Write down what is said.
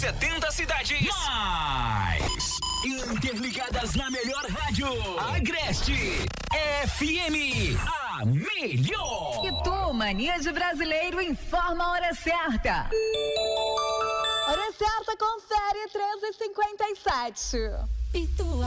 70 cidades. Mais interligadas na melhor rádio. Agreste FM, a melhor. E tu, Mania de Brasileiro, informa a hora certa. Hora certa, confere, 13h57. E tu